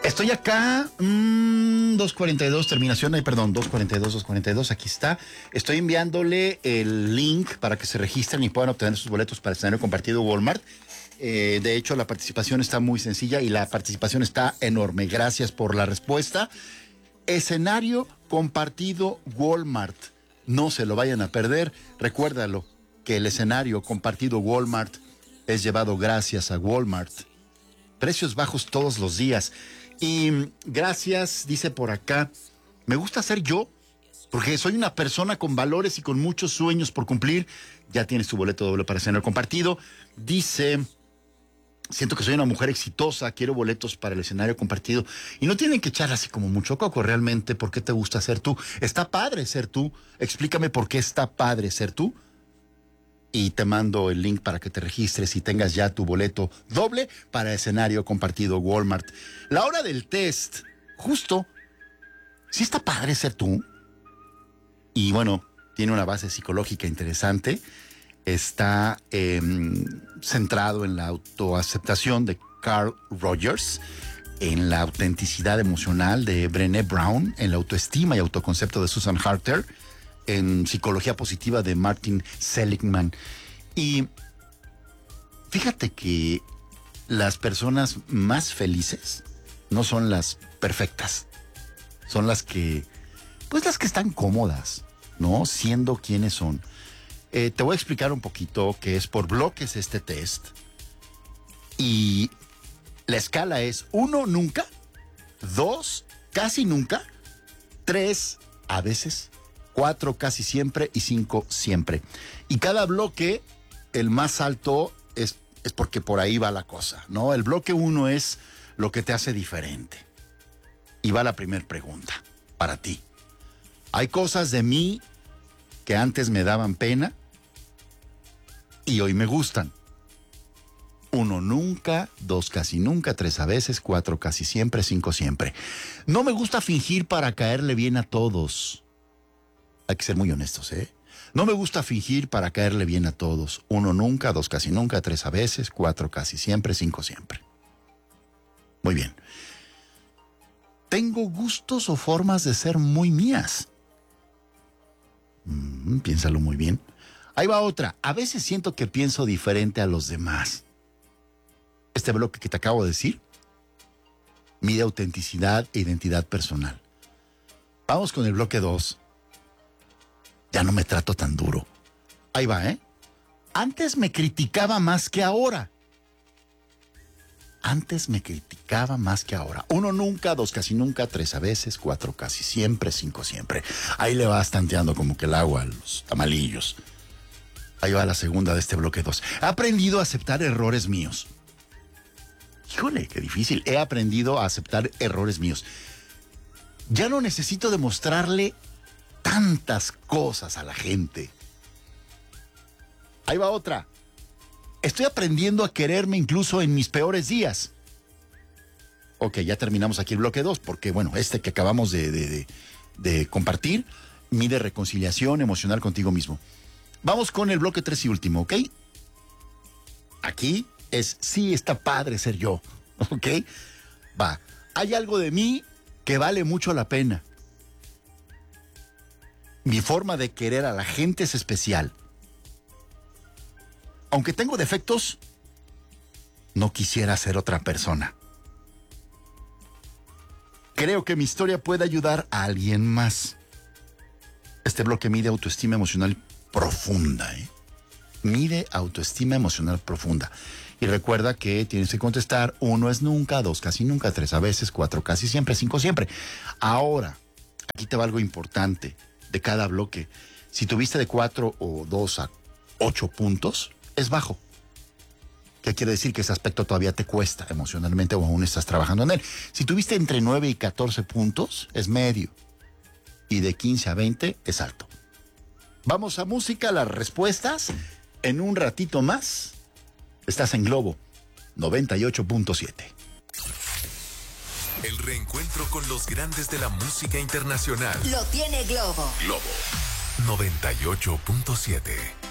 Estoy acá, 242, terminación, 242, aquí está. Estoy enviándole el link para que se registren y puedan obtener sus boletos para el escenario compartido Walmart. De hecho, la participación está muy sencilla y la participación está enorme. Gracias por la respuesta. Escenario compartido Walmart. No se lo vayan a perder. Recuérdalo, que el escenario compartido Walmart es llevado gracias a Walmart. Precios bajos todos los días. Y gracias, dice por acá, me gusta ser yo, porque soy una persona con valores y con muchos sueños por cumplir. Ya tienes tu boleto doble para escenario compartido. Dice, siento que soy una mujer exitosa, quiero boletos para el escenario compartido. Y no tienen que echar así como mucho coco, realmente, ¿por qué te gusta ser tú? Está padre ser tú. Explícame por qué está padre ser tú. Y te mando el link para que te registres y tengas ya tu boleto doble para escenario compartido Walmart. La hora del test, justo, sí está padre ser tú. Y bueno, tiene una base psicológica interesante. Está centrado en la autoaceptación de Carl Rogers, en la autenticidad emocional de Brené Brown, en la autoestima y autoconcepto de Susan Harter, en psicología positiva de Martin Seligman. Y fíjate que las personas más felices no son las perfectas, son las que están cómodas, ¿no? Siendo quienes son. Te voy a explicar un poquito que es por bloques este test. Y la escala es 1, nunca, 2, casi nunca, 3, a veces, 4 casi siempre y 5 siempre. Y cada bloque, el más alto, es porque por ahí va la cosa, ¿no? El bloque 1 es lo que te hace diferente. Y va la primera pregunta para ti. ¿Hay cosas de mí que antes me daban pena y hoy me gustan? 1 nunca, 2 casi nunca, 3 a veces, 4 casi siempre, 5 siempre. No me gusta fingir para caerle bien a todos. Hay que ser muy honestos, ¿eh? No me gusta fingir para caerle bien a todos. 1 nunca, 2 casi nunca, 3 a veces, 4 casi siempre, 5 siempre. Muy bien. Tengo gustos o formas de ser muy mías. Piénsalo muy bien. Ahí va otra. A veces siento que pienso diferente a los demás. Este bloque que te acabo de decir mide autenticidad e identidad personal. Vamos con el bloque 2. Ya no me trato tan duro. Ahí va, ¿eh? Antes me criticaba más que ahora. Antes me criticaba más que ahora. 1 nunca, 2 casi nunca, 3 a veces, 4 casi siempre, 5 siempre. Ahí le vas tanteando como que el agua a los tamalillos. Ahí va la segunda de este bloque 2. He aprendido a aceptar errores míos. Híjole, qué difícil. He aprendido a aceptar errores míos. Ya no necesito demostrarle tantas cosas a la gente. Ahí va otra. Estoy aprendiendo a quererme incluso en mis peores días. Ok, ya terminamos aquí el bloque 2, porque bueno, este que acabamos de compartir mide reconciliación emocional contigo mismo. Vamos con el bloque 3 y último, ¿ok? Aquí es, sí, está padre ser yo, ¿ok? Va, hay algo de mí que vale mucho la pena. Mi forma de querer a la gente es especial. Aunque tengo defectos, no quisiera ser otra persona. Creo que mi historia puede ayudar a alguien más. Este bloque mide autoestima emocional profunda, ¿eh? Mide autoestima emocional profunda. Y recuerda que tienes que contestar 1 es nunca, 2 casi nunca, 3 a veces, 4 casi siempre, 5 siempre. Ahora, aquí te va algo importante de cada bloque. Si tuviste de 4 o 2 a 8 puntos, es bajo. ¿Qué quiere decir? Que ese aspecto todavía te cuesta emocionalmente o aún estás trabajando en él. Si tuviste entre 9 y 14 puntos, es medio. Y de 15 a 20 es alto. Vamos a música, las respuestas en un ratito más. Estás en Globo 98.7. El reencuentro con los grandes de la música internacional. Lo tiene Globo. Globo 98.7.